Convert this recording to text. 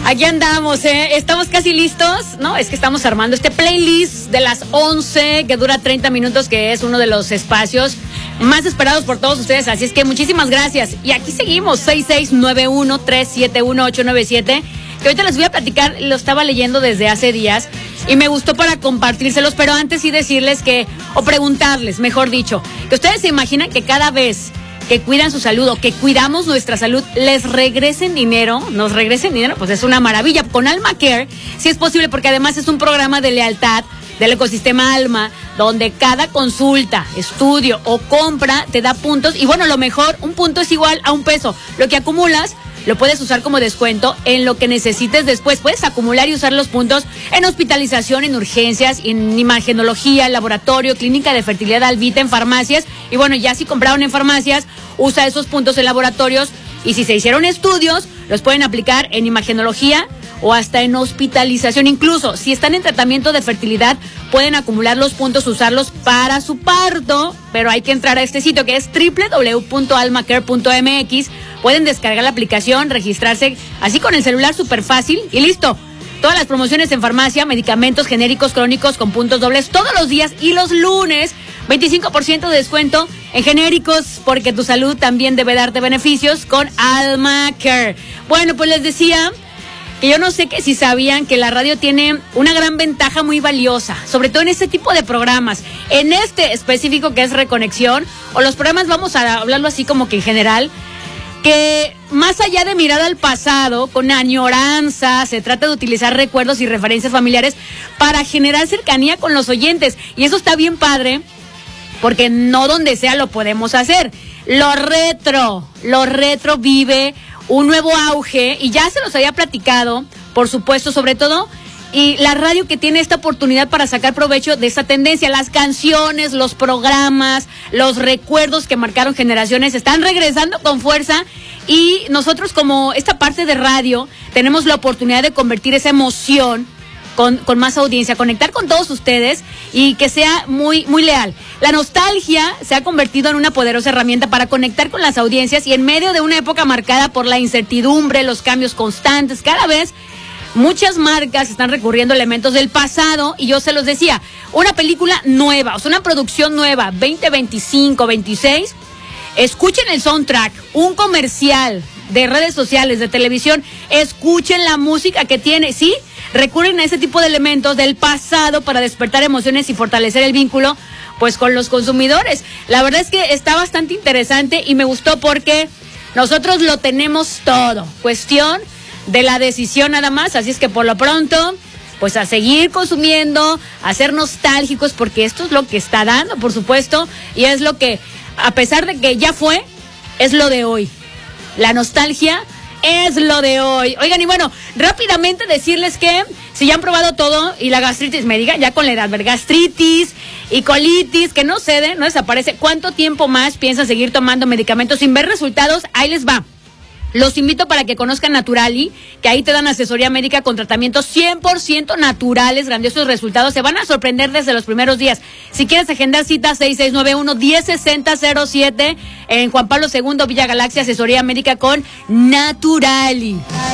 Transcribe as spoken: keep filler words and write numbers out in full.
Aquí andamos, ¿eh? Estamos casi listos, ¿no? Es que estamos armando este playlist de las once, que dura treinta minutos, que es uno de los espacios más esperados por todos ustedes. Así es que muchísimas gracias. Y aquí seguimos, seis seis nueve uno, tres siete uno, ocho nueve siete, que ahorita les voy a platicar, lo estaba leyendo desde hace días y me gustó para compartírselos, pero antes sí decirles que, o preguntarles, mejor dicho, que ustedes se imaginan que cada vez que cuidan su salud o que cuidamos nuestra salud, les regresen dinero, nos regresen dinero, pues es una maravilla. Con Alma Care, sí es posible, porque además es un programa de lealtad del ecosistema Alma, donde cada consulta, estudio o compra te da puntos, y bueno, lo mejor, un punto es igual a un peso. Lo que acumulas lo puedes usar como descuento en lo que necesites después. Puedes acumular y usar los puntos en hospitalización, en urgencias, en imagenología, laboratorio, clínica de fertilidad Alvita, en farmacias. Y bueno, ya si compraron en farmacias, usa esos puntos en laboratorios. Y si se hicieron estudios, los pueden aplicar en imagenología o hasta en hospitalización. Incluso si están en tratamiento de fertilidad, pueden acumular los puntos, usarlos para su parto. Pero hay que entrar a este sitio, que es doble u doble u doble u punto almacare punto m x. Pueden descargar la aplicación, registrarse así con el celular, súper fácil y listo. Todas las promociones en farmacia, medicamentos genéricos crónicos con puntos dobles todos los días, y los lunes veinticinco por ciento de descuento en genéricos, porque tu salud también debe darte beneficios con Alma Care. Bueno, pues les decía que yo no sé que si sabían que la radio tiene una gran ventaja muy valiosa, sobre todo en este tipo de programas. En este específico, que es Reconexión, o los programas, vamos a hablarlo así como que en general, que más allá de mirar al pasado con añoranza, se trata de utilizar recuerdos y referencias familiares para generar cercanía con los oyentes. Y eso está bien padre, porque no donde sea lo podemos hacer. Lo retro, lo retro vive un nuevo auge, y ya se los había platicado, por supuesto, sobre todo, y la radio que tiene esta oportunidad para sacar provecho de esta tendencia. Las canciones, los programas, los recuerdos que marcaron generaciones están regresando con fuerza, y nosotros, como esta parte de radio, tenemos la oportunidad de convertir esa emoción Con, con más audiencia, conectar con todos ustedes y que sea muy, muy leal. La nostalgia se ha convertido en una poderosa herramienta para conectar con las audiencias, y en medio de una época marcada por la incertidumbre, los cambios constantes, cada vez muchas marcas están recurriendo a elementos del pasado. Y yo se los decía, una película nueva, o sea, una producción nueva, veinte veinticinco, veintiséis, escuchen el soundtrack, un comercial de redes sociales, de televisión, escuchen la música que tiene, ¿sí? Recurren a ese tipo de elementos del pasado para despertar emociones y fortalecer el vínculo, pues, con los consumidores. La verdad es que está bastante interesante y me gustó, porque nosotros lo tenemos todo. Cuestión de la decisión nada más. Así es que por lo pronto, pues a seguir consumiendo, a ser nostálgicos, porque esto es lo que está dando, por supuesto, y es lo que, a pesar de que ya fue, es lo de hoy. La nostalgia es lo de hoy. Oigan, y bueno, rápidamente decirles que si ya han probado todo y la gastritis, me digan, ya con la edad, ¿ver? Gastritis y colitis, que no cede, no desaparece. ¿Cuánto tiempo más piensan seguir tomando medicamentos sin ver resultados? Ahí les va. Los invito para que conozcan Naturali, que ahí te dan asesoría médica con tratamientos cien por ciento naturales, grandiosos resultados. Se van a sorprender desde los primeros días. Si quieres agendar cita, seis seis nueve uno, uno cero seis cero cero siete en Juan Pablo segundo, Villa Galaxia, asesoría médica con Naturali.